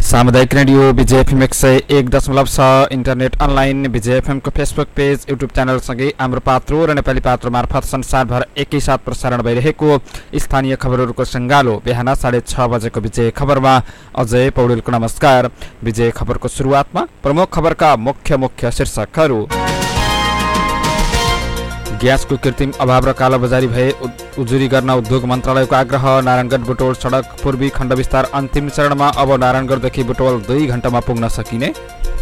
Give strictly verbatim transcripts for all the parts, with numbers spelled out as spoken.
सामुदायिक रेडियो विजय एफएम एक सय एक दशमलव छ इन्टरनेट अनलाइन विजय एफएम को फेसबुक पेज युट्युब च्यानलसँगै हाम्रो पात्रो र नेपाली पात्रो मार्फत संसारभर एकैसाथ प्रसारण भइरहेको स्थानीय खबरहरूको सङ्गालो बिहान साढे छ बजेको विजय खबरमा अजय पौडेलको नमस्कार। विजय खबरको सुरुवातमा प्रमुख खबरका मुख्य मुख्य शीर्षकहरू। ग्यासको कृत्रिम अभाव र कालोबजारी भए उजुरी गर्न उद्योग मन्त्रालयको आग्रह। नारायणगढ बुटवल सडक पूर्वी खण्ड विस्तार अन्तिम चरणमा, अब नारायणगढदेखि बुटवल दुई घण्टामा पुग्न सकिने।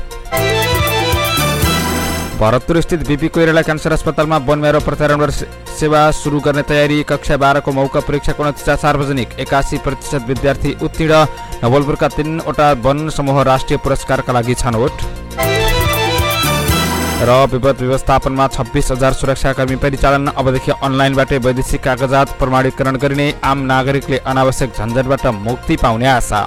भरतपुर स्थित बीपी कोइराला क्यान्सर अस्पतालमा बोन मेरो प्रत्यारोपण सेवा सुरु गर्ने तयारी। कक्षा बाह्रको मौका परीक्षाको नतिजा सार्वजनिक, एकासी प्रतिशत विद्यार्थी उत्तीर्ण। नवलपुरका तीनवटा वन समूह राष्ट्रिय पुरस्कारका लागि छनौट। र विपद व्यवस्थापनमा छब्बीस हजार सुरक्षाकर्मी परिचालन, अबदेखि अनलाइनबाटै वैदेशिक कागजात प्रमाणीकरण गरिने। आम नागरिकले अनावश्यक झन्झटबाट मुक्ति पाउने आशा।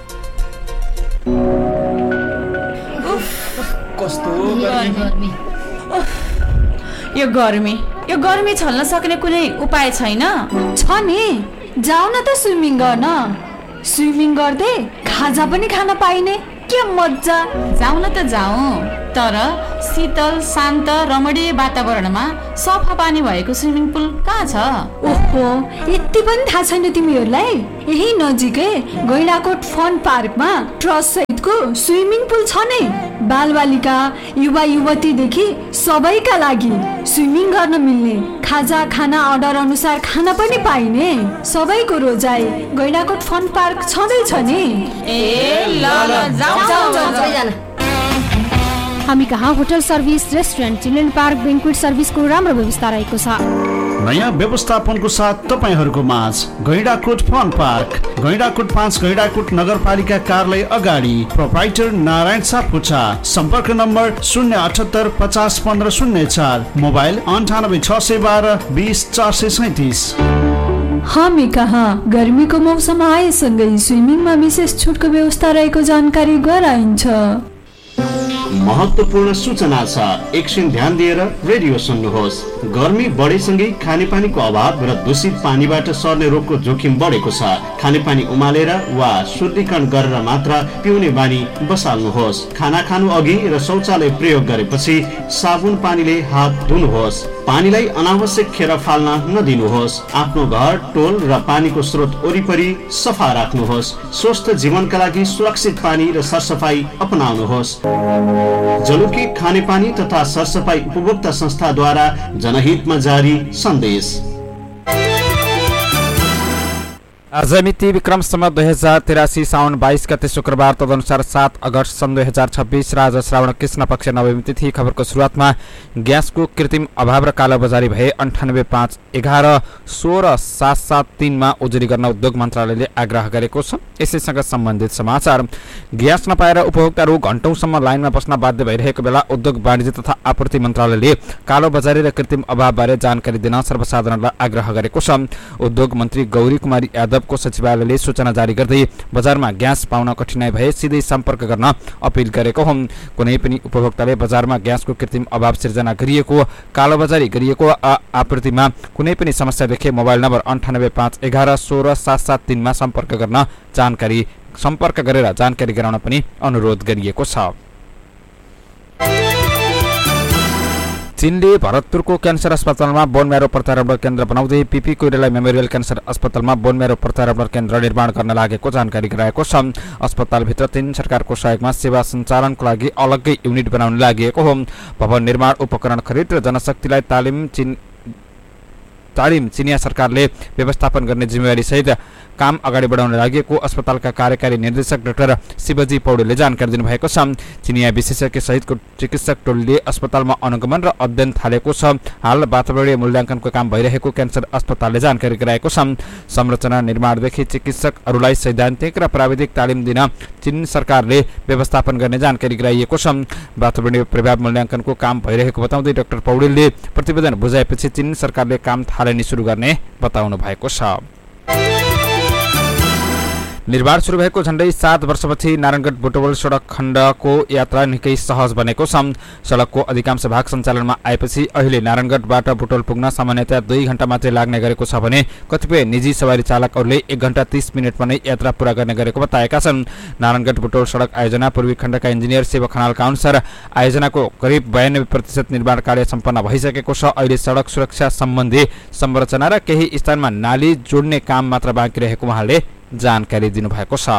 यो गर्मी यो गर्मी छल्न सक्ने कुनै उपाय छैन? छ नि, जाऊ न त स्विमिङ गर्न। स्विमिङ गर्दै खाजा पनि खान पाइने, के मजा। जाऊ न त जाऊ, तर शीतल शान्त रमणीय वातावरणमा सफा पानी भएको स्विमिङ पुल कहाँ छ? ओहो, यति पनि थाहा छैन तिमीहरूलाई? यही नजिकै गैंडाकोट फन पार्कमा ट्रस्ट सहितको स्विमिङ पुल छ नै। बालबालिका युवा युवतीदेखि सबैका लागि स्विमिङ गर्न मिल्ने, खाजा खाना अर्डर अनुसार खाना पनि पाइने, सबैको रोजाइ गैंडाकोट फन पार्क छँदैछ नि। ए ल ल जाऊ जाऊ। हामी कहाँ hotel service, restaurant, children park, बेन्क्वेट सर्भिसको राम्रो व्यवस्था रहेको छ। नयाँ व्यवस्थापनको साथ तपाईहरूको माझ गैंडाकोट फन पार्क, गैंडाकोट पाँच, गैंडाकोट नगरपालिका कार्यालय अगाडि। प्रोप्राइटर नारायण सापकोटा। सम्पर्क नम्बर शून्य अठहत्तर पचास पन्ध्र शून्य चार, मोबाइल अन्ठानब्बे छ सय बाह्र बिस चार सय सैतिस। हामी कहाँ गर्मीको मौसम आएसँगै स्विमिङमा विशेष छुटको व्यवस्था रहेको जानकारी गराइन्छ। महत्त्वपूर्ण सूचना छ, एकछिन ध्यान दिएर रेडियो सुन्नुहोस्। गर्मी बढेसँगै खानेपानीको अभाव र दूषित पानीबाट सर्ने रोगको जोखिम बढेको छ। खानेपानी उमालेर वा शुद्धिकरण गरेर मात्र पिउने बानी बसाल्नुहोस्। खाना खानु अघि र शौचालय प्रयोग गरेपछि साबुन पानीले हात धुनुहोस्। पानीलाई अनावश्यक खेर फाल्न नदिनुहोस्। आफ्नो घर, टोल र पानीको स्रोत वरिपरि सफा राख्नुहोस्। स्वस्थ जीवनका लागि सुरक्षित पानी र सरसफाई अपनाउनुहोस्। जलुकी खानेपानी तथा सरसफाई उपभोक्ता संस्थाद्वारा जनहितमा जारी सन्देश। आज मिति विक्रम सम्वत दुई हजार तिरासी साउन बाइस गते शुक्रबार, तदनुसार सात अगस्त सन् दुई हजार छब्बीस र आज श्रावण कृष्ण पक्ष नवमी तिथि। खबरको सुरुवातमा ग्यासको कृत्रिम अभाव र कालोबजारी भए अन्ठानब्बे पाँच एघार सोह्र सात सात तीनमा उजुरी गर्न उद्योग मन्त्रालयले आग्रह गरेको छ। यसैसँग सम्बन्धित समाचार। ग्यास नपाएर उपभोक्ताहरू घण्टौँसम्म लाइनमा बस्न बाध्य भइरहेको बेला उद्योग वाणिज्य तथा आपूर्ति मन्त्रालयले कालोबजारी र कृत्रिम अभावबारे जानकारी दिन सर्वसाधारणलाई आग्रह गरेको छ। उद्योग मन्त्री गौरी कुमारी यादव को सचिवालयले सूचना जारी गर्दै बजारमा ग्यास पाउन कठिनाई भए सिधै सम्पर्क गर्न अपिल गरेको हुन्। कुनै पनि उपभोक्ताले बजारमा ग्यासको कृत्रिम अभाव सिर्जना गरिएको, कालोबजारी गरिएको आपूर्तिमा कुनै पनि समस्या देखे मोबाइल नम्बर अन्ठानब्बे पाँच एघार सोह्र सात सात तीनमा सम्पर्क गर्न जानकारी सम्पर्क गरेर जानकारी गराउन पनि अनुरोध गरिएको छ। चीनले भरतपुरको क्यान्सर अस्पतालमा बोन मेरो प्रत्यारोपण केन्द्र बनाउँदै पीपी कोइराला मेमोरियल क्यान्सर अस्पतालमा बोन मेरो प्रत्यारोपण केन्द्र निर्माण गर्न लागेको जानकारी गराएको छ। अस्पतालभित्र तीन सरकारको सहयोगमा सेवा सञ्चालनको लागि अलग्गै युनिट बनाउन लागेको हो। भवन निर्माण, उपकरण खरिद र जनशक्तिलाई तालिम चिन तालिम चिनिया सरकारले व्यवस्थापन गर्ने जिम्मेवारी सहित काम अगाडि बढाउन लागेको अस्पतालका कार्यकारी निर्देशक डाक्टर शिवजी पौडेलले जानकारी दिनुभएको छ। चिनिया विशेषज्ञ सहितको चिकित्सक टोलीले अस्पतालमा अनुगमन र अध्ययन थालेको छ। हाल वातावरणीय मूल्याङ्कनको काम भइरहेको क्यान्सर अस्पतालले जानकारी गराएको छ। संरचना निर्माणदेखि चिकित्सकहरूलाई सैद्धान्तिक र प्राविधिक तालिम दिन चीन सरकारले व्यवस्थापन गर्ने जानकारी गराइएको छ। वातावरणीय प्रभाव मूल्याङ्कनको काम भइरहेको बताउँदै डाक्टर पौडेलले प्रतिवेदन बुझाएपछि चीन सरकारले काम थालनी सुरु गर्ने बताउनु भएको छ। निर्माण सुरु भएको झण्डै सात वर्षपछि नारायणगढ बुटवल सडक खण्डको यात्रा निकै सहज बनेको छ। सडकको अधिकांश भाग सञ्चालनमा आएपछि अहिले नारायणगढबाट बुटवल पुग्न सामान्यतया दुई घण्टा मात्रै लाग्ने गरेको छ भने कतिपय निजी सवारी चालकहरूले एक घण्टा तीस मिनटमा नै यात्रा पूरा गर्ने गरेको बताएका छन्। नारायणगढ बुटवल सडक आयोजना पूर्वी खण्डका इन्जिनियर शिव खनालका अनुसार आयोजनाको करिब बयानब्बे प्रतिशत निर्माण कार्य सम्पन्न भइसकेको छ। अहिले सडक सुरक्षा सम्बन्धी संरचना र केही स्थानमा नाली जोड्ने काम मात्र बाँकी रहेको उहाँले जानकारी दिनुभएको छ।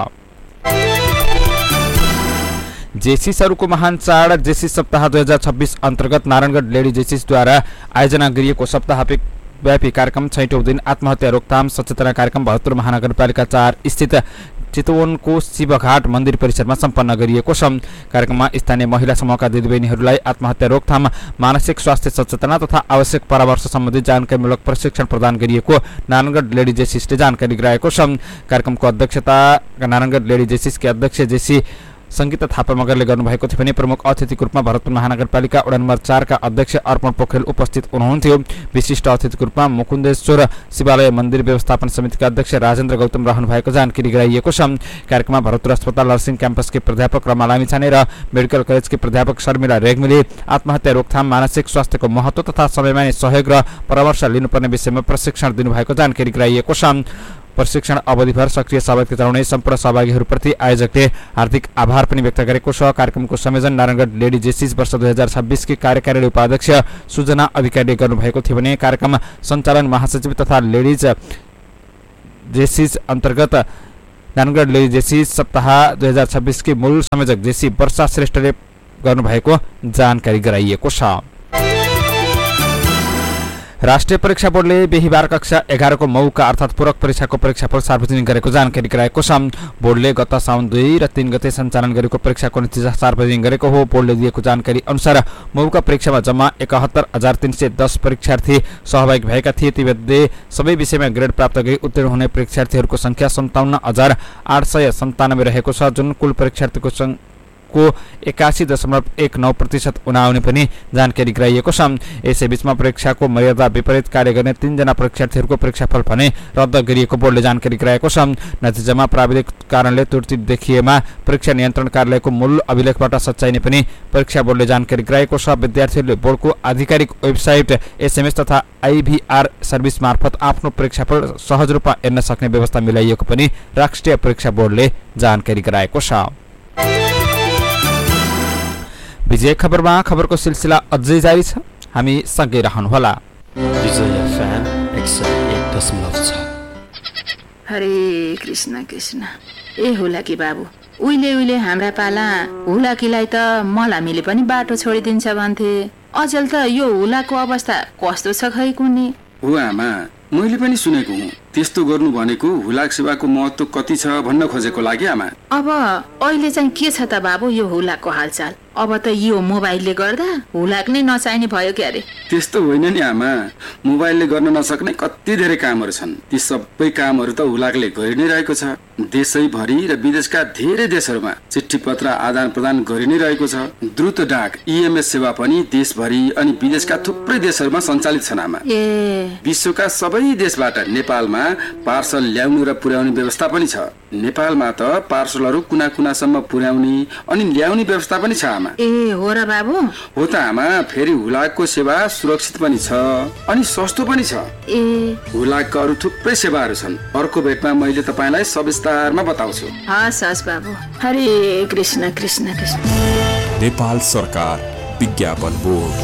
जेसिसहरूको महान चाड जेसिस सप्ताह दुई हजार छब्बीस अन्तर्गत नारायणगढ लेडी जेसिसद्वारा आयोजना गरिएको सप्ताहव्यापी कार्यक्रम छैटौं दिन आत्महत्या रोकथाम सचेतना कार्यक्रम भरतपुर महानगरपालिका चार स्थित चितवनको शिवघाट मन्दिर परिसरमा सम्पन्न गरिएको छ। कार्यक्रममा स्थानीय महिला समूहका दिदीबहिनीहरूलाई आत्महत्या रोकथाम, मानसिक स्वास्थ्य सचेतना तथा आवश्यक परामर्श सम्बन्धी जानकारीमूलक प्रशिक्षण प्रदान गरिएको नारायणगढ लेडी जेसिसले जानकारी गराएको छ। कार्यक्रमको अध्यक्षता नारायणगढ लेडी जेसिसकी अध्यक्ष जेसी संगीता थापा मगरले गर्नुभएको थियो भने प्रमुख अतिथिको रूपमा भरतपुर महानगरपालिका वडा नम्बर चार का अध्यक्ष अर्पण पोखरेल उपस्थित हुनुहुन्थ्यो। विशिष्ट अतिथिको रूपमा मुकुन्देश्वर शिवालय मन्दिर व्यवस्थापन समितिका अध्यक्ष राजेन्द्र गौतम रहनु भएको जानकारी गराइएको छ। कार्यक्रममा भरतपुर अस्पताल नर्सिङ क्याम्पसकी प्राध्यापक रमा लामिछाने र मेडिकल कलेजकी प्राध्यापक शर्मिला रेग्मीले आत्महत्या रोकथाम, मानसिक स्वास्थ्यको महत्व तथा समयमा नै सहयोग र परामर्श लिनुपर्ने विषयमा प्रशिक्षण दिनुभएको जानकारी गराइएको छ। प्रशिक्षण अवधिभर सक्रिय सहभागिता जनाउने सम्पूर्ण सहभागीहरूप्रति आयोजकले हार्दिक आभार पनि व्यक्त गरेको छ। कार्यक्रमको संयोजन नारायणगढ लेडी जेसिस वर्ष दुई हजार छब्बीस की कार्यकारी उपाध्यक्ष सुजना अधिकारीले गर्नुभएको थियो भने कार्यक्रम सञ्चालन महासचिव तथा लेडिज जेसिस अन्तर्गत नारायणगढ लेडी जेसिस सप्ताह दुई हजार छब्बीस की मूल संयोजक जेसी वर्षा श्रेष्ठले गर्नुभएको जानकारी गराइएको छ। राष्ट्रिय परीक्षा बोर्डले बिहीबार कक्षा एघार को मौका अर्थात पूरक परीक्षाको परीक्षाफल सार्वजनिक गरेको जानकारी गराएको छ। बोर्डले गत साउन दुई र तीन गते सञ्चालन गरेको परीक्षाको नतिजा सार्वजनिक गरेको हो। बोर्डले दिएको जानकारी अनुसार मौका परीक्षामा जम्मा एकहत्तर हजार तीन सय दस परीक्षार्थी सहभागी भएका थिए। तीमध्ये सबै विषयमा ग्रेड प्राप्त गरी उत्तीर्ण हुने परीक्षार्थीहरूको संख्या सन्ताउन्न हजार आठ सय सन्तानब्बे रहेको छ, जुन कुल परीक्षार्थीको को एकासी दशमलव एक नौ प्रतिशत उनाउने पनि जानकारी गराइएको छ। यसैबीचमा परीक्षाको मर्यादा विपरीत कार्य गर्ने तीनजना परीक्षार्थीहरूको परीक्षाफल भने रद्द गरिएको बोर्डले जानकारी गराएको छ। नतिजामा प्राविधिक कारणले त्रुटि देखिएमा परीक्षा नियन्त्रण कार्यालयको मूल अभिलेखबाट सच्याइने पनि परीक्षा बोर्डले जानकारी गराएको छ। विद्यार्थीहरूले बोर्डको आधिकारिक वेबसाइट, एसएमएस तथा आइभीआर सर्भिस मार्फत आफ्नो परीक्षाफल सहज रूपमा हेर्न सक्ने व्यवस्था मिलाइएको पनि राष्ट्रिय परीक्षा बोर्डले जानकारी गराएको छ। विजय खबरमा खबरको सिलसिला अझै जारी छ, हामी सँगै रहनुहोला। हरे कृष्ण कृष्ण। ए हुलाकी बाबु, उहिले उहिले हाम्रा पाला हुलाकीलाई त मलामीले पनि बाटो छोडिदिन्छ भन्थे, अचेल त यो हुलाको अवस्था कस्तो छ खै कुनी? हो आमा, मैले पनि सुनेको हुँ। त्यस्तो गर्नु भनेको हुलाक सेवाको महत्व कति छ भन्न खोजेको लागि आमा। अब अहिले चाहिँ के छ त बाबु यो हुलाकको हालचाल? अब त यो मोबाइलले गर्दा हुलाक नै नचाहिने भयो क्या रे? त्यस्तो होइन नि आमा, मोबाइलले गर्न नसक्ने कति धेरै कामहरू छन्। ती सबै कामहरू त हुलाकले गरि नै रहेको छ। देशैभरि र विदेशका धेरै देशहरूमा चिठी पत्र आदान प्रदान गरि नै रहेको छ। द्रुत डाक इएमएस सेवा पनि देशभरि अनि विदेशका थुप्रै देशहरूमा सञ्चालित छन् आमा। ए विश्वका सबै देशबाट नेपालमा पार्सल ल्याउनु र पुर्याउने व्यवस्था पनि छ। नेपालमा त पार्सलहरू कुना कुनासम्म पुर्याउने अनि ल्याउने व्यवस्था पनि छ आमा। ए हो र बाबु? हो त आमा, फेरि हुलाकको सेवा सुरक्षित पनि छ अनि सस्तो पनि छ। ए हुलाकका अरू थुप्रै सेवाहरू छन्। अर्को भेटमा मैले तपाईलाई सविस्तारमा बताउँछु। हस् हस् बाबु। हरे कृष्ण कृष्ण कृष्ण। नेपाल सरकार विज्ञापन बोर्ड।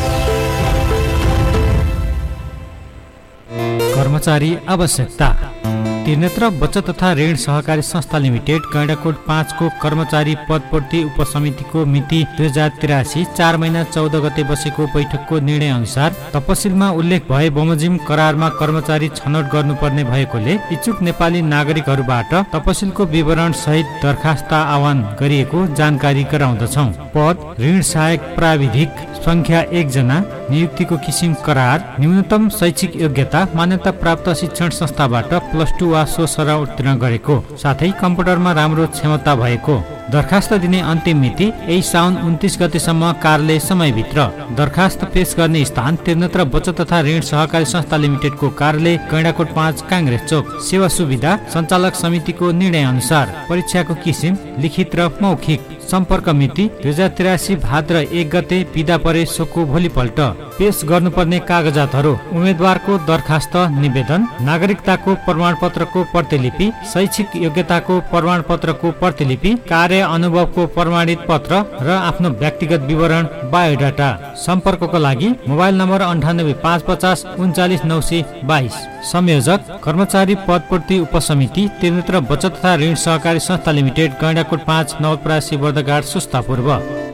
कर्मचारी आवश्यकता। त्रिनेत्र बचत तथा ऋण सहकारी संस्था लिमिटेड गैंडाकोट पाँच को कर्मचारी पदपूर्ति उपसमितिको मिति दुई हजार तिरासी चार महिना चौध गते बसेको बैठकको निर्णय अनुसार तपसिलमा उल्लेख भए बमोजिम करारमा कर्मचारी छनौट गर्नुपर्ने भएकोले इच्छुक नेपाली नागरिकहरूबाट तपसिलको विवरण सहित दरखास्त आह्वान गरिएको जानकारी गराउँदछौँ। पद ऋण सहायक प्राविधिक संख्या एक जना, नियुक्तिको किसिम करार, न्यूनतम शैक्षिक योग्यता मान्यता प्राप्त शिक्षण संस्थाबाट प्लस टू वा सो सर उत्तीर्ण गरेको, साथै कम्प्युटरमा राम्रो क्षमता भएको, दरखास्त दिने अन्तिम मिति यही साउन उन्तिस गतेसम्म कार्यालय समयभित्र। दरखास्त पेश गर्ने स्थान त्रिनेत्र बचत तथा ऋण सहकारी संस्था लिमिटेडको कार्यालय गैंडाकोट पाँच काङ्ग्रेस चोक। सेवा सुविधा सञ्चालक समितिको निर्णय अनुसार। परीक्षाको किसिम लिखित र मौखिक। सम्पर्क मिति दुई हजार तिरासी भाद्र एक गते बिदा परे सोको भोलिपल्ट। पेश गर्नुपर्ने कागजातहरू उम्मेद्वारको दरखास्त निवेदन, नागरिकताको प्रमाणपत्रको प्रतिलिपि, शैक्षिक योग्यताको प्रमाणपत्रको प्रतिलिपि, कार्य अनुभवको प्रमाणित पत्र र आफ्नो व्यक्तिगत विवरण बायोडाटा। सम्पर्कको लागि मोबाइल नम्बर अन्ठानब्बे पाँच पचास उन्चालिस नौ सय बाइस। संयोजक कर्मचारी पदपूर्ति उपसमिति त्रिनेत्र बचत तथा ऋण सहकारी संस्था लिमिटेड गैंडाकोट पाँच नवलपरासी बर्दघाट सुस्ता पूर्व।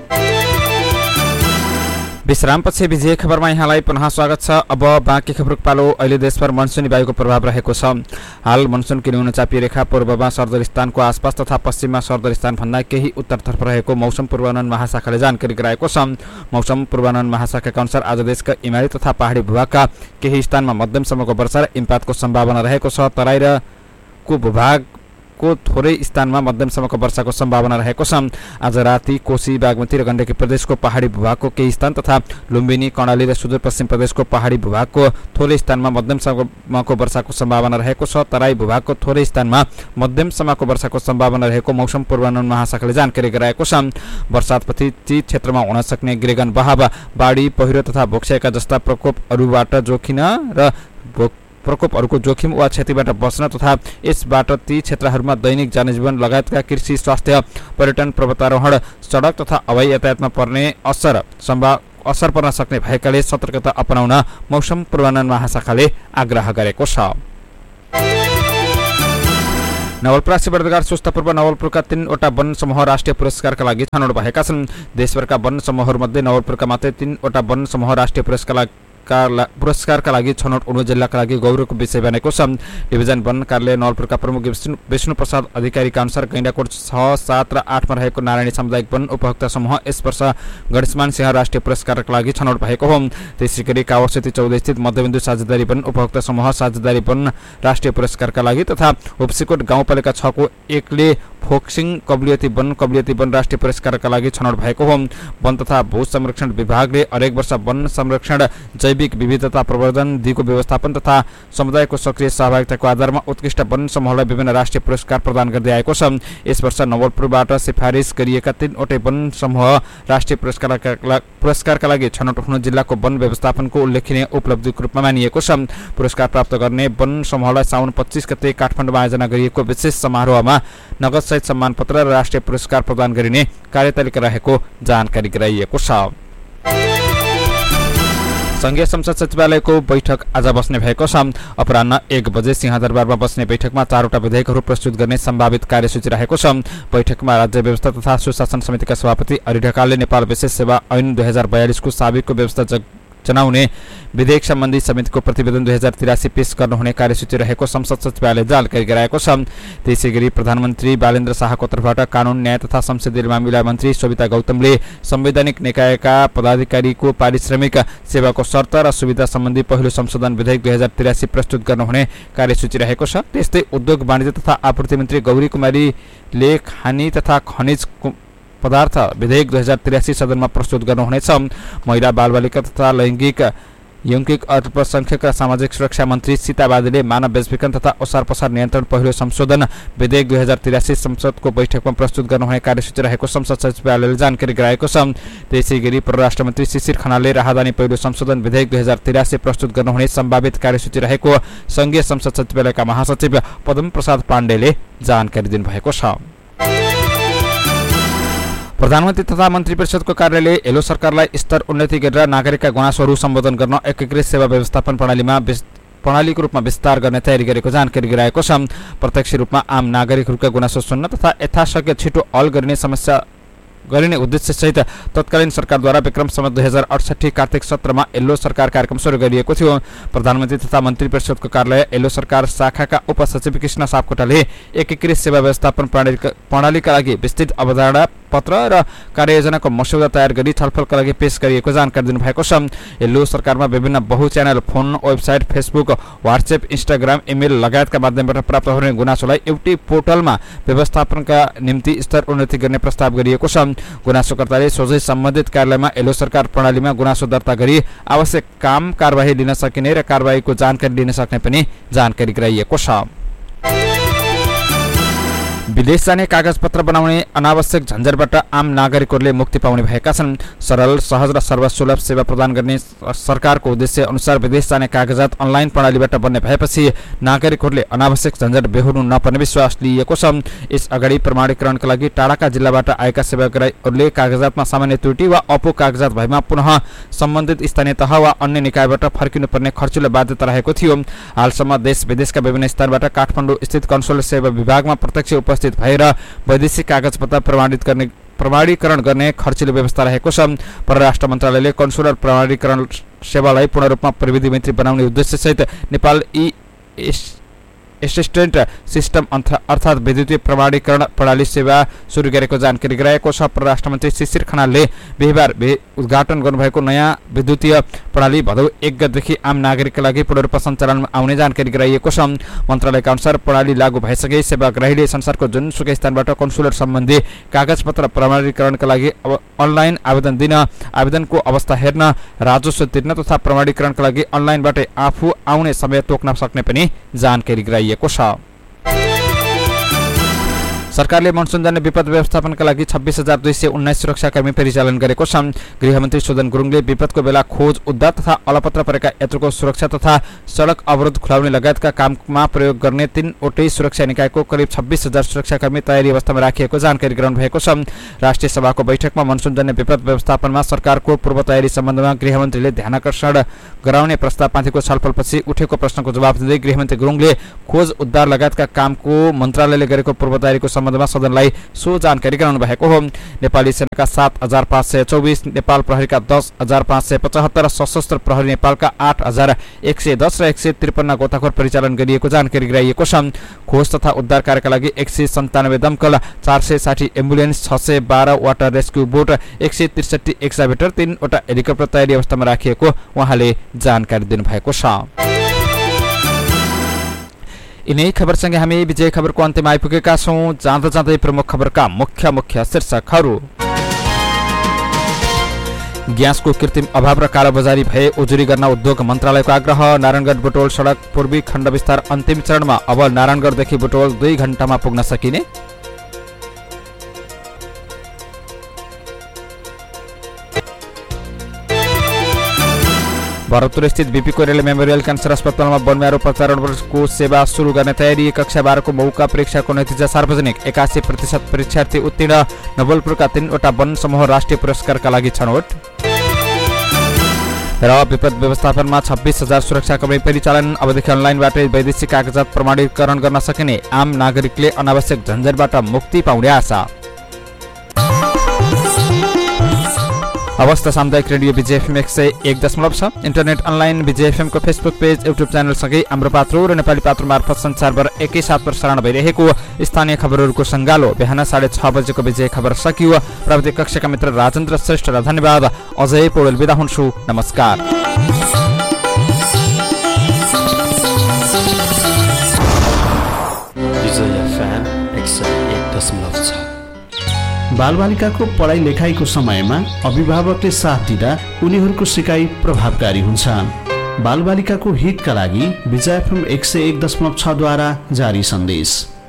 विश्रामपछि विजय खबरमा यहाँलाई पुनः स्वागत छ। अब बाँकी खबरको पालो। अहिले देशभर मनसुनी वायुको प्रभाव रहेको छ। हाल मनसुनको न्यून चापी रेखा पूर्वमा सरदरस्थानको आसपास तथा पश्चिममा सरदरस्थान भन्दा केही उत्तरतर्फ रहेको मौसम पूर्वानुमान महाशाखाले जानकारी गराएको छ। मौसम पूर्वानुमान महाशाखाका अनुसार आज देशका हिमाली तथा पहाडी भूभागका केही स्थानमा मध्यमसम्मको वर्षा र हिमपातको सम्भावना रहेको छ। तराई र को भूभाग को थोरै स्थानमा मध्यमसम्मको वर्षाको सम्भावना रहेको छ। आज राति कोशी, बागमती र गण्डकी प्रदेशको पहाडी भूभागको केही स्थान तथा लुम्बिनी, कर्णाली र सुदूरपश्चिम प्रदेशको पहाडी भूभागको थोरै स्थानमा मध्यमसम्मको वर्षाको सम्भावना रहेको छ। तराई भूभागको थोरै स्थानमा मध्यमसम्मको वर्षाको सम्भावना रहेको मौसम पूर्वानुमान महाशाखाले जानकारी गराएको छ। वर्षातपछि ती क्षेत्रमा हुन सक्ने गृहगन बहाव, बाढी, पहिरो तथा भोक्स्याका जस्ता प्रकोपहरूबाट जोखिन र प्रकोपहरूको जोखिम वा क्षतिबाट बच्न तथा यसबाट ती क्षेत्रहरूमा दैनिक जनजीवन लगायतका कृषि, स्वास्थ्य, पर्यटन, पर्वतारोहण, सडक तथा हवाई यातायातमा पर्ने असर सम्भाव असर पर्न सक्ने भएकाले सतर्कता अपनाउन मौसम पूर्वानुमान महाशाखाले आग्रह गरेको छ। नवलपरासी बर्दघाट सुस्ता पूर्व नवलपुरका तीनवटा वन समूह राष्ट्रिय पुरस्कारका लागि छनौट भएका छन्। देशभरका वन समूहहरूमध्ये नवलपुरका मात्रै तीनवटा वन समूह राष्ट्रिय पुरस्कार पुरस्कारका लागि छनौट हुनु जिल्लाका लागि गौरवको विषय बनेको छ। डिभिजन वन कार्यालय नवलपुरका प्रमुख विष्णु प्रसाद अधिकारीका अनुसार गैंडाकोट छ, सात र आठमा रहेको नारायणी सामुदायिक वन उपभोक्ता समूह यस वर्ष गणेशमान सिंह राष्ट्रिय पुरस्कारका लागि छनौट भएको हो। त्यसै गरी कावासती चौध स्थित मध्यबिन्दु साझेदारी वन उपभोक्ता समूह साझेदारी वन राष्ट्रिय पुरस्कारका लागि तथा उपसीकोट गाउँपालिका छ को एकले फोक्सिङ कबलियती वन कबलियती वन राष्ट्रिय पुरस्कारका लागि छनौट भएको हो। वन तथा भू संरक्षण विभागले हरेक वर्ष वन संरक्षण, जैविक विविधता प्रवर्धन, दिगो व्यवस्थापन तथा समुदायको सक्रिय सहभागिताको आधारमा उत्कृष्ट वन समूहलाई विभिन्न राष्ट्रिय पुरस्कार प्रदान गर्दै आएको छ। यस वर्ष नवलपुरबाट सिफारिस गरिएका तीनवटै वन समूह राष्ट्रिय पुरस्कारका पुरस्कारका लागि छनौट हुनु जिल्लाको वन व्यवस्थापनको उल्लेखनीय उपलब्धिको रूपमा मानिएको छ। पुरस्कार प्राप्त गर्ने वन समूहलाई साउन पच्चीस गते काठमाडौँमा आयोजना गरिएको विशेष समारोहमा नगदसहित सम्मान पत्र र राष्ट्रिय पुरस्कार प्रदान गरिने कार्यतालिका रहेको जानकारी गराइएको छ। संघीय संसद सचिवालयको बैठक आज बस्ने भएको छ। अपराह्न एक बजे सिंहदरबारमा बस्ने बैठकमा चारवटा विधेयकहरू प्रस्तुत गर्ने सम्भावित कार्यसूची रहेको छ। बैठकमा राज्य व्यवस्था तथा सुशासन समितिका सभापति हरि ढकालले नेपाल विशेष सेवा ऐन दुई हजार बयालिसको साबिकको व्यवस्था जनाउने विधेयक सम्बन्धी समितिको प्रतिवेदन दुई हजार तिरासी पेश गर्नुहुने कार्यसूची रहेको संसद सचिवालयले जानकारी गराएको छ। त्यसै गरी प्रधानमन्त्री बालेन्द्र शाहको तर्फबाट कानून, न्याय तथा संसदीय मामिला मन्त्री शोभिता गौतमले संवैधानिक निकायका पदाधिकारीको पारिश्रमिक सेवाको शर्त र सुविधा सम्बन्धी पहिलो संशोधन विधेयक दुई हजार तिरासी प्रस्तुत गर्नुहुने कार्यसूची रहेको छ। त्यस्तै उद्योग, वाणिज्य तथा आपूर्ति मन्त्री गौरी कुमारीले खानी तथा खनिज पदार्थ विधेयक दुई हजार तिरासी सदनमा प्रस्तुत गर्नुहुनेछ। महिला, बालबालिका तथा लैङ्गिक यौगिक अल्पसंख्यक र सामाजिक सुरक्षा मन्त्री सीता बादीले मानव बेचबिखन तथा ओसार पसार नियन्त्रण पहिलो संशोधन विधेयक दुई हजार तिरासी संसदको बैठकमा प्रस्तुत गर्नुहुने कार्यसूची रहेको संसद सचिवालयले जानकारी गराएको छ। त्यसै गरी परराष्ट्र मन्त्री शिशिर खनालले राहदानी पहिलो संशोधन विधेयक दुई हजार तिरासी प्रस्तुत गर्नुहुने सम्भावित कार्यसूची रहेको संघीय संसद सचिवालयका महासचिव पदम प्रसाद पाण्डेले जानकारी दिनुभएको छ। प्रधानमन्त्री तथा मन्त्री परिषदको कार्यालयले हेलो सरकारलाई स्तर उन्नति गरेर नागरिकका गुनासोहरू सम्बोधन गर्न एकीकृत सेवा व्यवस्थापन प्रणालीमा प्रणालीको रूपमा विस्तार गर्ने तयारी गरेको जानकारी गराएको छ। प्रत्यक्ष रूपमा आम नागरिकहरूका गुनासो सुन्न तथा यथाशक्य छिटो हल गरिने समस्या गरिने उद्देश्यसहित तत्कालीन सरकारद्वारा विक्रम सम्वत दुई हजार अडसठी कार्तिक सत्रमा एल्लो सरकार कार्यक्रम सुरु गरिएको थियो। प्रधानमन्त्री तथा मन्त्री परिषदको कार्यालय एल्लो सरकार शाखाका उपसचिव कृष्ण सापकोटाले एकीकृत सेवा व्यवस्थापन प्रणालीका लागि विस्तृत अवधारणा पत्र र कार्ययोजनाको मस्यौदा तयार गरी छलफलका लागि पेश गरिएको जानकारी दिनुभएको छ। यल्लो सरकारमा विभिन्न बहु-च्यानल phone, website, Facebook, WhatsApp, Instagram, email लगायतका माध्यमबाट प्राप्त हुने गुनासोलाई एउटै पोर्टलमा व्यवस्थापनका निम्ति स्तर उन्नति गर्ने प्रस्ताव गरिएको छ। गुनासोकर्ताले सोझै सम्बन्धित कार्यालयमा यल्लो सरकार प्रणालीमा गुनासो दर्ता गरी आवश्यक काम कारबाही लिन सकिने र कारबाहीको जानकारी लिन सक्ने पनि जानकारी गराइएको छ। विदेश जाने कागजपत्र बनाउने अनावश्यक झन्झटबाट आम नागरिकहरूले मुक्ति पाउने भएका छन्। सरल, सहज र सर्वसुलभ सेवा प्रदान गर्ने सरकारको उद्देश्य अनुसार विदेश जाने कागजात अनलाइन प्रणालीबाट बन्ने भएपछि नागरिकहरूले अनावश्यक झन्झट बेहोर्नु नपर्ने विश्वास लिएको छ। यस अगाडि प्रमाणीकरणका लागि टाढाका जिल्लाबाट आएका सेवाग्राहीहरूले कागजातमा सामान्य त्रुटि वा अपो कागजात भएमा पुनः सम्बन्धित स्थानीय तह वा अन्य निकायबाट फर्किनुपर्ने खर्चिलो बाध्यता रहेको थियो। हालसम्म देश विदेशका विभिन्न स्थानबाट काठमाडौँ स्थित कन्सुलर सेवा विभागमा प्रत्यक्ष उपस्थित भएर वैदेशिक कागजपत्र प्रमाणित गर्ने प्रमाणीकरण गर्ने खर्चिलो व्यवस्था रहेको छ। परराष्ट्र मन्त्रालयले कन्सुलर प्रमाणीकरण सेवालाई पूर्ण रूपमा प्रविधि मैत्री बनाउने उद्देश्यसहित नेपाल ई एसिस्टेन्ट सिस्टम अर्थात् विद्युतीय प्रमाणीकरण प्रणाली सेवा सुरु गरेको जानकारी गराएको छ। परराष्ट्र मन्त्री शिशिर खनालले बिहिबार उद्घाटन गर्नुभएको नयाँ विद्युतीय प्रणाली भदौ एक गतेदेखि आम नागरिकका लागि पूर्ण रूपमा सञ्चालनमा आउने जानकारी गराइएको छ। मन्त्रालयका अनुसार प्रणाली लागू भइसके सेवाग्राहीले संसारको जुनसुकै स्थानबाट कन्सुलर सम्बन्धी कागजपत्र प्रमाणीकरणका लागि अनलाइन आवेदन दिन, आवेदनको अवस्था हेर्न, राजस्व तिर्न तथा प्रमाणीकरणका लागि अनलाइनबाटै आफू आउने समय तोक्न सक्ने पनि जानकारी गराइएको छ। सरकारले मनसुनजन्य विपद व्यवस्थापनका लागि छब्बीस हजार दुई सय उन्नाइस सुरक्षाकर्मी परिचालन गरेको छ। गृहमन्त्री सुदन गुरुङले विपदको बेला खोज, उद्धार तथा अलपत्र परेका यात्रुको सुरक्षा तथा सडक अवरोध खुलाउने लगायतका काममा प्रयोग गर्ने तीनवटै सुरक्षा निकायको करिब छब्बीस हजार सुरक्षाकर्मी तयारी अवस्थामा राखिएको जानकारी गराउनु भएको छ। राष्ट्रिय सभाको बैठकमा मनसुनजन्य विपद व्यवस्थापनमा सरकारको पूर्व तयारी सम्बन्धमा गृहमन्त्रीले ध्यानाकर्षण गराउने प्रस्तावमाथिको छलफलपछि उठेको प्रश्नको जवाफ दिँदै गृहमन्त्री गुरुङले खोज, उद्धार लगायतका कामको मन्त्रालयले गरेको पूर्व तयारीको सम्बन्धमा सदनलाई सो जानकारी गराउनु भएको हो। नेपाली सेनाका सात हजार पाँच सय चौबिस, नेपाल प्रहरीका दस हजार पाँच सय पचहत्तर, सशस्त्र प्रहरी नेपालका आठ हजार एक सय दस र एक सय त्रिपन्न गोताखोर परिचालन गरिएको जानकारी गराइएको छ। खोज तथा उद्धार कार्यका लागि एक सय सन्तानब्बे दमकल, चार सय साठी एम्बुलेन्स, छ सय बाह्र वाटर रेस्क्यु बोट, एक सय त्रिसठी एक्साभेटर, तीनवटा हेलिकप्टर तयारी अवस्थामा राखिएको उहाँले जानकारी दिनुभएको छ। यिनै खबरसँगै हामी विजय खबरको अन्त्यमा आइपुगेका छौं। जाँदा जाँदै प्रमुख खबरका मुख्य मुख्य शीर्षकहरू। ग्यासको कृत्रिम अभाव र कालोबजारी भए उजुरी गर्न उद्योग मन्त्रालयको आग्रह। नारायणगढ बुटोल सडक पूर्वी खण्ड विस्तार अन्तिम चरणमा, अब नारायणगढदेखि बुटोल दुई घण्टामा पुग्न सकिने। भरतपुर स्थित बीपी कोइराला मेमोरियल क्यान्सर अस्पतालमा बनम्यारो प्रचारणको सेवा सुरु गर्ने तयारी। कक्षा बाह्रको मौका परीक्षाको नतिजा सार्वजनिक, एकासी प्रतिशत परीक्षार्थी उत्तीर्ण। नवलपुरका तीनवटा वन समूह राष्ट्रिय पुरस्कारका लागि छनौट। र विपद व्यवस्थापनमा छब्बीस हजार सुरक्षाकर्मी परिचालन, अबदेखि अनलाइनबाटै वैदेशिक कागजात प्रमाणीकरण गर्न सकिने। आम नागरिकले अनावश्यक झन्झटबाट मुक्ति पाउने आशा। अवस्था सामुदायिक रेडियो विजेएफएम एक सय एक दशमलव छ। इन्टरनेट अनलाइन विजेएफएम को फेसबुक पेज, युट्युब च्यानलसँगै हाम्रो पात्रो र नेपाली पात्रो मार्फत संसारभर एकैसाथ प्रसारण भइरहेको स्थानीय खबरहरूको सङ्गालो बिहान साढे छ बजेको विजय खबर सकियो। प्राविधिक कक्षका मित्र राजेन्द्र श्रेष्ठ र धन्यवाद। अजय पौडेल बिदा हुन्छु। नमस्कार। बालबालिकाको पढाइ लेखाइको समयमा अभिभावकले साथ दिँदा उनीहरूको सिकाइ प्रभावकारी हुन्छ। बालबालिकाको हितका लागि विजय एफएम एक सय एक दशमलव छ द्वारा जारी सन्देश।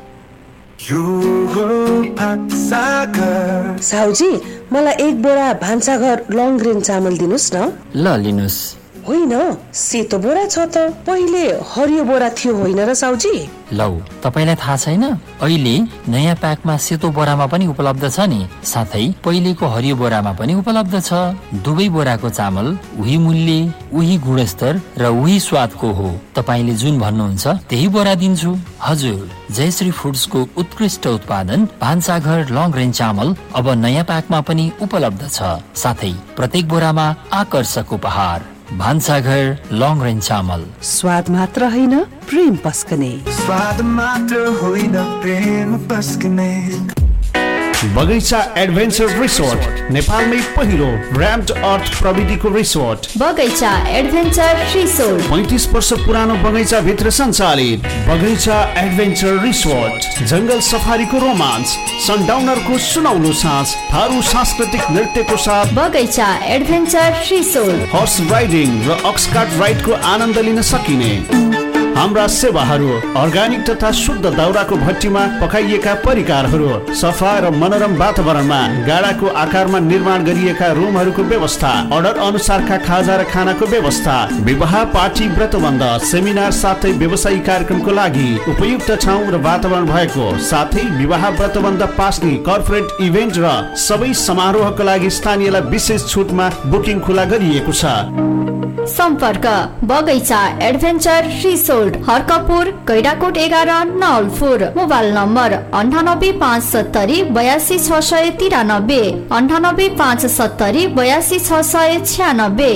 साउजी, मलाई एक बोरा भान्साघर लङ ग्रेन चामल दिनुस् न। ल लिनुस्। होइन, सेतो बोरा छ त, पहिले हरियो बोरा थियो होइन र साउजी? लौ, तपाईलाई थाहा छैन? अहिले नयाँ प्याकमा सेतो बोरामा पनि उपलब्ध छ नि, साथै पहिलेको हरियो बोरामा पनि उपलब्ध छ। दुवै बोराको चामल उही मूल्य, उही गुणस्तर र उही स्वादको हो। तपाईले जुन भन्नुहुन्छ त्यही बोरा दिन्छु। हजुर, जयश्री फुड्सको उत्कृष्ट उत्पादन भान्साघर लङ रेन्ज चामल अब नयाँ प्याकमा पनि उपलब्ध छ, साथै प्रत्येक बोरामा आकर्षक उपहार। भान्साघर लङ रेन्ज चामल, स्वाद मात्र होइन प्रेम पस्कने। स्वाद मात्र होइन प्रेम पस्कने। बगैँचा एडभेन्चर रिसोर्ट नेपालमै पहिलो र्याम्ड अर्थ प्रविधिको रिसोर्ट बगैँचा एडभेन्चर रिसोर्ट पैंतीस वर्ष पुरानो बगैँचा भित्र सञ्चालित बगैँचा एडभेन्चर रिसोर्ट जंगल सफारीको रोमान्स, सनडाउनरको सुनौलो साँझ, थारू सांस्कृतिक नृत्यको साथ बगैँचा एडभेन्चर रिसोर्ट, हर्स राइडिङ र अक्सकार्ट राइडको आनन्द लिन सकिने हाम्रा सेवाहरू अर्ग्यानिक तथा शुद्ध दाउराको भट्टीमा पकाइएका परिकारहरू, सफा र मनोरम वातावरणमा गाडाको आकारमा निर्माण गरिएका रुमहरूको व्यवस्था, अर्डर अनुसारका खाजा र खानाको व्यवस्था, विवाह पार्टी व्रतबन्ध सेमिनार साथै व्यवसायिक कार्यक्रमको लागि उपयुक्त ठाउँ र वातावरण भएको साथै विवाह व्रतबन्ध पास्ने कर्पोरेट इभेन्ट र सबै समारोहको लागि स्थानीयलाई विशेष छुटमा बुकिङ खुला गरिएको छ। सम्पर्क बगैँचा एडभेन्चर रिसोर्ट, हर्कपुर, गैडाकोट एघार, नवलपुर। मोबाइल नम्बर अन्ठानब्बे पाँच सत्तरी बयासी छ सय तिरानब्बे, अन्ठानब्बे पाँच सत्तरी बयासी छ सय छ्यानब्बे।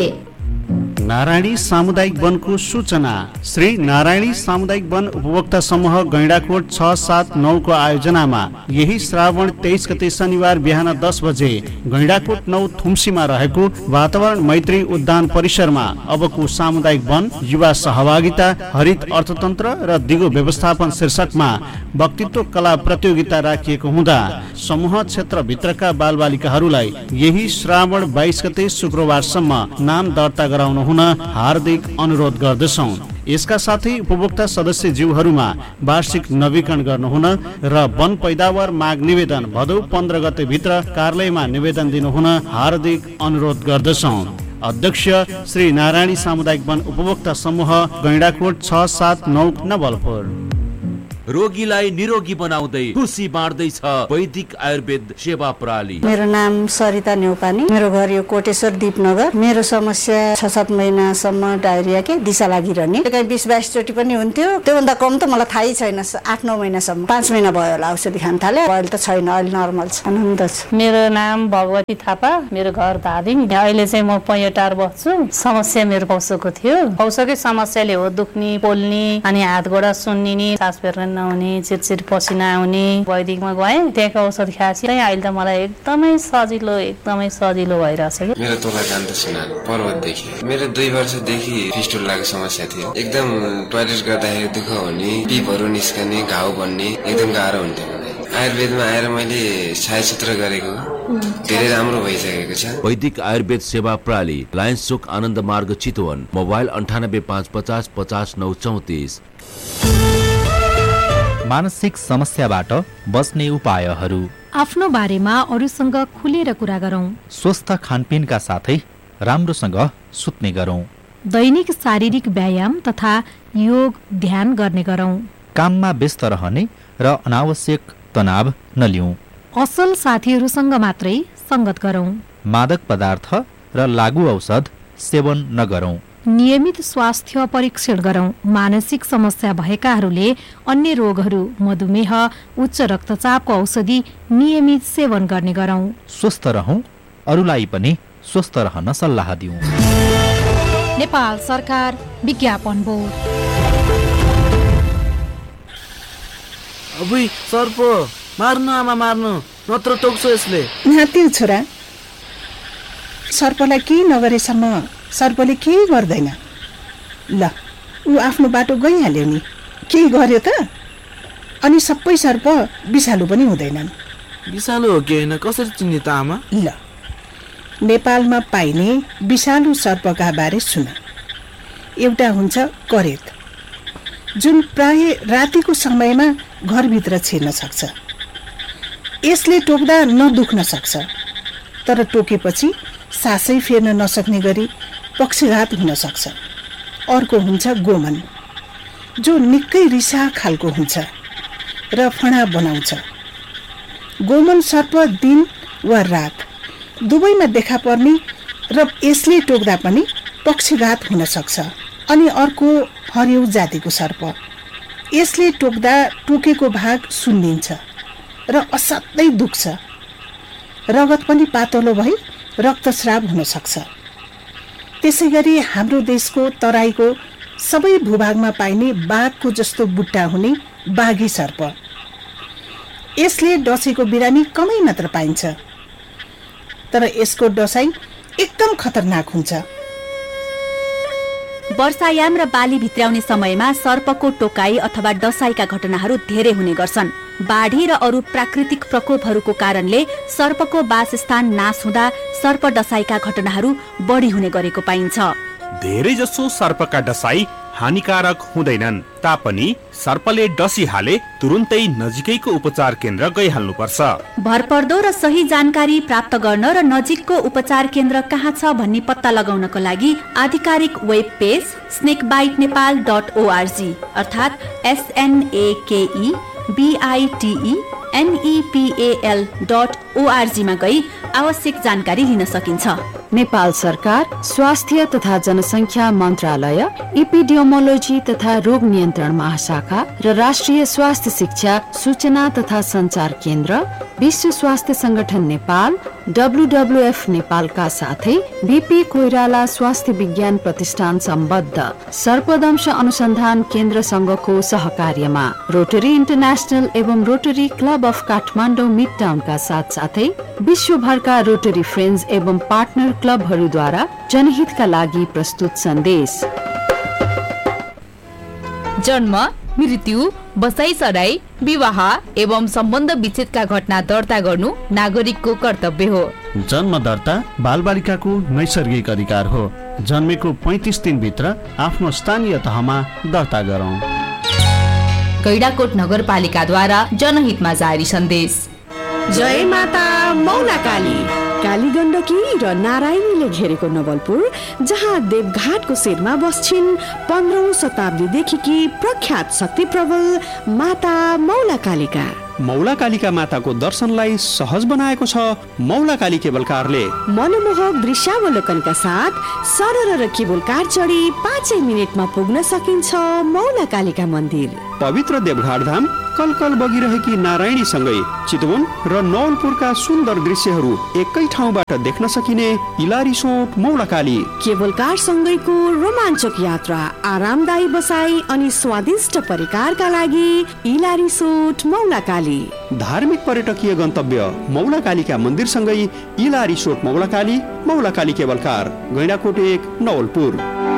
नारायणी सामुदायिक वनको सूचना। श्री नारायणी सामुदायिक वन उपभोक्ता समूह गैंडाकोट छ सात नौ को आयोजनामा यही श्रावण तेईस गते शनिबार बिहान दस बजे गैंडाकोट नौ थुम्सीमा रहेको वातावरण मैत्री उद्यान परिसरमा अबको सामुदायिक वन युवा सहभागिता, हरित अर्थतन्त्र र दिगो व्यवस्थापन शीर्षकमा वक्तित्व कला प्रतियोगिता राखिएको हुँदा समूह क्षेत्र भित्रका बालबालिकाहरूलाई यही श्रावण बाइस गते शुक्रबारसम्म नाम दर्ता गराउन हुन हार्दिक अनुरोध गर्दछौं। यसका साथै उपभोक्ता सदस्य जीवहरूमा वार्षिक नवीकरण गर्नुहुन र वन पैदावार माग निवेदन भदौ पन्ध्र गते भित्र कार्यालयमा निवेदन दिनुहुन हार्दिक अनुरोध गर्दछौं। अध्यक्ष श्री नारायणी सामुदायिक वन उपभोक्ता समूह गैंडाकोट छ सात नौ नवलपुर। रोगीलाई निरोगी बनाउँदै खुसी बाँड्दैछ वैदिक आयुर्वेद सेवा प्रणाली। मेरो नाम सरिता न्यौपानी, मेरो घर यो कोटेश्वर दीपनगर। मेरो समस्या छ सात महिनासम्म डायरिया के दिशा लागिरहने, कहीँ बिस बाइस चोटि पनि हुन्थ्यो। त्योभन्दा कम त मलाई थाहै छैन, आठ नौ महिनासम्म। पाँच महिना भयो होला औषधि खान थाले, अहिले त छैन, अहिले नर्मल छ, आनन्द छ। मेरो नाम भगवती थापा, मेरो घर धादिङ। अहिले चाहिँ म पैँटार बस्छु। समस्या मेरो पौसोको थियो, पौसोकै समस्याले हो दुख्ने, पोल्ने, अनि हात गोडा सुन्निने, सास फेर्न नहुने, चिरचिर पसिना आउने। वैदिकमा गएँ, त्यहाँको औषध खाएपछि अहिले त मलाई एकदमै सजिलो एकदमै सजिलो भइरहेछ। मेरो तोला जान्द सुना पर्वतदेखि मेरो दुई वर्षदेखि फिस्टुलाको समस्या थियो। एकदम टोयलेट गर्दाखेरि दुःख हुने, पिपहरू निस्कने, घाउ बन्ने, एकदम गाह्रो हुन्थ्यो मलाई। आयुर्वेदमा आएर मैले छायासूत्र गरेको धेरै राम्रो भइसकेको छ। वैदिक आयुर्वेद सेवा प्रणाली, लायन्स चोक आनन्द मार्ग चितवन। मोबाइल अन्ठानब्बे पाँच पचास पचास नौ चौतिस। मानसिक समस्याबाट बच्ने उपायहरू। आफ्नो बारेमा अरूसँग खुलेर कुरा गरौँ। स्वस्थ खानपिनका साथै राम्रोसँग सुत्ने गरौँ। दैनिक शारीरिक व्यायाम तथा योग ध्यान गर्ने गरौँ। काममा व्यस्त रहने र अनावश्यक तनाव नलिउँ। असल साथीहरूसँग मात्रै संगत गरौँ। मादक पदार्थ र लागू औषध सेवन नगरौँ। नियमित स्वास्थ्य परीक्षण गरौँ। मानसिक समस्या भएकाहरूले अन्य रोगहरू, मधुमेह, उच्च रक्तचापको औषधि नियमित सेवन गर्ने गरौँ। स्वस्थ रहौं, अरूलाई पनि स्वस्थ रहन सल्लाह दिउँ। नेपाल सरकार विज्ञापन बोर्ड। अबुई सर्प मार्नु, आमा मार्नु, नत्र टोक्छ यसले। नातिउ छोरा, सर्पलाई केही नगरेसम्म सर्पले केही गर्दैन। ल ऊ आफ्नो बाटो गइहाल्यो नि, केही गर्यो त? अनि सबै सर्प विषालु पनि हुँदैनन्। विषालु हो कि होइन कसरी चिन्ने त आमा? ल नेपालमा पाइने विषालु सर्पका बारे सुन। एउटा हुन्छ करेत, जुन प्राय रातिको समयमा घरभित्र छिर्न सक्छ। यसले टोक्दा नदुख्न सक्छ, तर टोकेपछि सासै फेर्न नसक्ने गरी पक्षघात हुन सक्छ। अर्को हुन्छ गोमन, जो निकै रिसा खालको हुन्छ र फणा बनाउँछ। गोमन सर्प दिन वा रात दुवैमा देखा पर्ने र यसले टोक्दा पनि पक्षघात हुन सक्छ। अनि अर्को हरियो जातिको सर्प, यसले टोक्दा टोकेको भाग सुन्निन्छ र असाध्यै दुख्छ। रगत पनि पातलो भई रक्तस्राव हुन सक्छ। त्यसै गरी हाम्रो देशको तराईको सबै भूभागमा पाइने बाघको जस्तो बुट्टा हुने बाघी सर्प, यसले दसैँको बिरामी कमै मात्र पाइन्छ, तर यसको दसैँ एकदम खतरनाक हुन्छ। वर्षायाम र बाली भित्राउने समयमा सर्पको टोकाई अथवा डसाइका घटनाहरू धेरै हुने गर्छन्। बाढी र अरू प्राकृतिक प्रकोपहरूको कारणले सर्पको वासस्थान नाश हुँदा सर्प डसाइका घटनाहरू बढी हुने गरेको पाइन्छ। धेरै जसो सर्पका डसाई हानिकारक हुँदैनन् तापनि सर्पले डसिहाले तुरुन्तै नजिकैको उपचार केन्द्र गइहाल्नुपर्छ। भरपर्दो र सही जानकारी प्राप्त गर्न र नजिकको उपचार केन्द्र कहाँ छ भन्ने पत्ता लगाउनको लागि आधिकारिक web page स्नेकबाइट Nepal dot ORG अर्थात् एसएनएकेई बिआइटिई एनइपिएल डट ओआरजी मा गई आवश्यक जानकारी लिन सकिन्छ। नेपाल सरकार स्वास्थ्य तथा जनसङ्ख्या मन्त्रालय, एपिडियोमोलोजी तथा रोग नियन्त्रण महाशाखा र राष्ट्रिय स्वास्थ्य शिक्षा सूचना तथा सञ्चार केन्द्र, विश्व स्वास्थ्य संगठन नेपाल, डब्लुडब्लुएफ नेपालका साथै बीपी कोइराला स्वास्थ्य विज्ञान प्रतिष्ठान सम्बद्ध सर्पदंश अनुसन्धान केन्द्र संघको सहकार्यमा रोटरी इन्टरनेशनल एवं rotary club of Kathmandu mid टाउनका साथ साथै विश्वभरका रोटरी फ्रेन्ड्स एवं पार्टनर क्लबहरूद्वारा जनहितका लागि प्रस्तुत सन्देश। जन्म, मृत्यु, बसाई सराई, विवाह एवं सम्बन्ध विच्छेदका घटना दर्ता गर्नु नागरिकको कर्तव्य हो। जन्म दर्ता बालबालिकाको नैसर्गिक अधिकार हो। जन्मेको पैंतीस दिनभित्र आफ्नो स्थानीय तहमा दर्ता गरौँ। गैंडाकोट नगरपालिकाद्वारा जनहितमा जारी सन्देश। जय माता मौलाकाली। काली गण्डकी र नारायणीले घेरेको नवलपुर, जहाँ देवघाटको शिरमा बस्छिन् पन्ध्रौं शताब्दीदेखिकी प्रख्यात शक्ति प्रबल माता मौलाकालीका। मौलाकालीका माताको दर्शनलाई सहज बनाएको छ मौलाकाली केबल कारले। मनमोहक दृश्यावलोकनका साथ सरर र केबल कार चढी पाँचै मिनटमा पुग्न सकिन्छ मौलाकालीका मन्दिर। पवित्र देवघाट धाम कलकल बगिरहेकी नारायणी सँगै चितवन र नवलपुरका सुन्दर दृश्यहरू एकै ठाउँबाट देख्न सकिने इलारिसोट मौलाकाली। केबल कार सँगैको रोमाञ्चक यात्रा, आरामदायी बसाई अनि स्वादिष्ट परिकारका लागि इलारिसोट मौलाकाली। धार्मिक पर्यटकीय गन्तव्य मौलाकालीका मन्दिरसँगै इलारिसोट मौलाकाली, मौलाकाली केबल कार, गैंडाकोट एक, नवलपुर।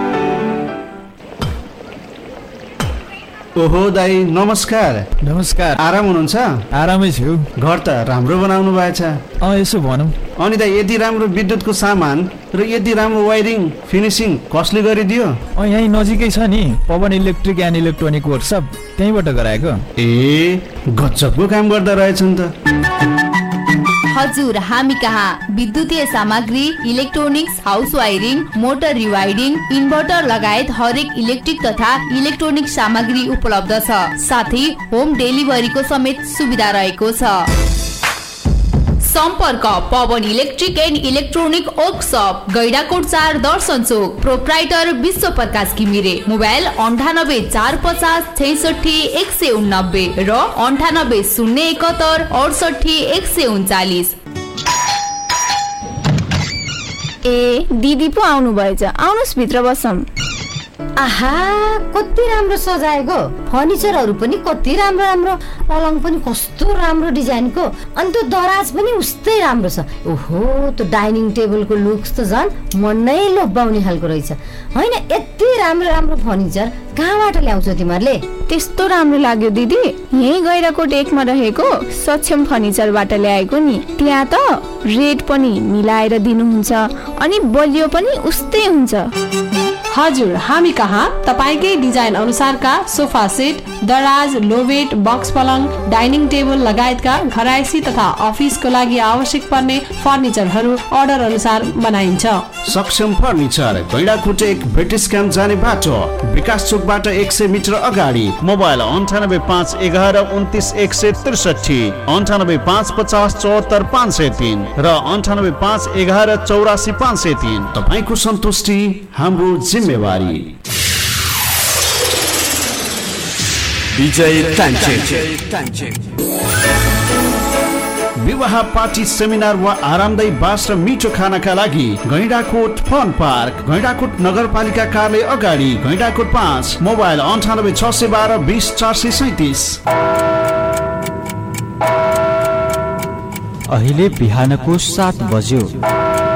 ओहो दाई नमस्कार। नमस्कार। आराम हुनुहुन्छ? आरामै छु। घर त राम्रो बनाउनु भएछ। अँ यसो भनौँ। अनि दाई यति राम्रो विद्युतको सामान र यति राम्रो वायरिङ फिनिसिङ कसले गरिदियो? अँ यहीँ नजिकै छ नि Pawan electric and electronic workshop, त्यहीँबाट गराएको। ए गजबको काम गर्दा रहेछन् त। हजुर, हामी कहाँ विद्युतीय सामग्री, electronics, house wiring, motor रिवाइडिङ, inverter लगायत हरेक इलेक्ट्रिक तथा इलेक्ट्रोनिक सामग्री उपलब्ध छ। साथै होम डेलिभरीको समेत सुविधा रहेको छ। सम्पर्क Pawan electric and electronic workshop, Gaindakot चार, दर्शन चोक, प्रोप्राइटर विश्व प्रकाश घिमिरे। मोबाइल अन्ठानब्बे चार पचास छैसठी एक सय उन्नब्बे र अन्ठानब्बे शून्य एकहत्तर अडसठी एक सय उन्चालिस। ए दिदी पो आउनु भएछ, आउनुस् भित्र बसौँ। आहा कति राम्रो सजाएको, फर्निचरहरू पनि कति राम्रो राम्रो, पलङ पनि कस्तो राम्रो डिजाइनको, अनि त्यो दराज पनि उस्तै राम्रो छ। ओहो त्यो डाइनिङ टेबलको लुक्स त झन् मन नै लोभ्याउने खालको रहेछ। होइन यति राम्रो राम्रो फर्निचर कहाँबाट ल्याउँछौ तिमीहरूले? त्यस्तो राम्रो लाग्यो दिदी, यही गैंडाकोट एकमा रहेको सक्षम फर्निचरबाट ल्याएको नि। त्यहाँ त रेट पनि मिलाएर दिनुहुन्छ अनि बलियो पनि उस्तै हुन्छ। हजुर, हामी कहाँ तपाईकै डिजाइन अनुसारका सोफा सेट, दराज, लोवेट, बक्स पलङ, डाइनिङ टेबल लगायतका घरायसी तथा अफिसको लागि आवश्यक पर्ने फर्निचरहरू अर्डर अनुसार बनाइन्छ। सक्षम फर्निचर, गैंडाकोट एक, ब्रिटिस क्याम्प जाने बाटो, विकास चोकबाट एक सय मिटर अगाडि। मोबाइल अन्ठानब्बे पाँच एघार उन्तिस एक सय त्रिसठी, अन्ठानब्बे पाँच पचास चौहत्तर पाँच सय तीन र अन्ठानब्बे पाँच एघार चौरासी पाँच सय तीन। तपाईँको सन्तुष्टि हाम्रो जिम्मेवारी। विजय टाइम विवाह, पार्टी, सेमिनार वा आरामदायी बास र मिठो खानाका लागि गैंडाकोट फन पार्क, गैंडाकोट नगरपालिका कार्यालय अगाडि, गैंडाकोट पाँच। मोबाइल अन्ठानब्बे छ सय बाह्र बिस चार सय सैतिस। अहिले बिहानको सात बज्यो।